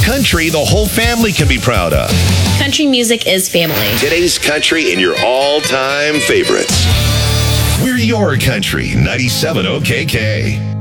Country the whole family can be proud of. Country music is family. Today's country and your all-time favorites. We're your country, 97 OKK.